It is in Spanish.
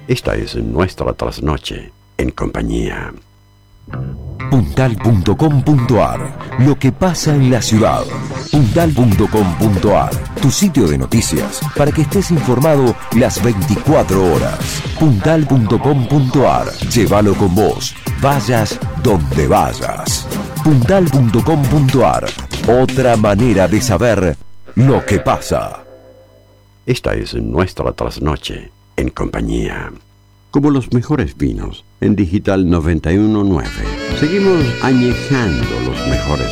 Esta es nuestra trasnoche en compañía. Puntal.com.ar. Lo que pasa en la ciudad. Puntal.com.ar. Tu sitio de noticias para que estés informado las 24 horas. Puntal.com.ar. Llévalo con vos. Vayas donde vayas. Puntal.com.ar. Otra manera de saber lo que pasa. Esta es nuestra trasnoche en compañía. Como los mejores vinos en Digital 919. Seguimos añejando los mejores